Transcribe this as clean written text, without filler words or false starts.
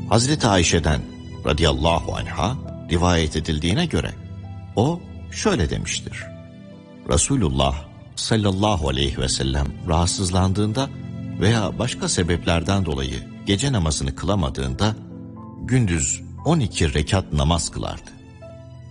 Hazreti Ayşe'den radıyallahu anha rivayet edildiğine göre o şöyle demiştir. Resulullah sallallahu aleyhi ve sellem rahatsızlandığında veya başka sebeplerden dolayı gece namazını kılamadığında gündüz 12 rekat namaz kılardı.